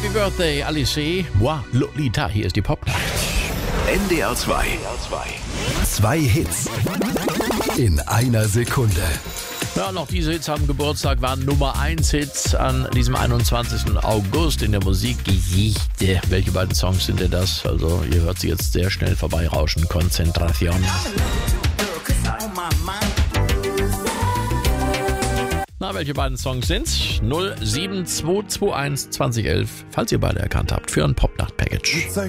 Birthday, Alice. Moi, Lolita, hier ist die Popnacht. NDR 2. Zwei Hits in einer Sekunde. Ja, noch diese Hits haben Geburtstag, waren Nummer 1 Hits an diesem 21. August in der Musikgeschichte. Welche beiden Songs sind denn das? Also, ihr hört sie jetzt sehr schnell vorbeirauschen. Konzentration. Na, welche beiden Songs sind's? 07221 2011, falls ihr beide erkannt habt, für ein Popnacht-Package.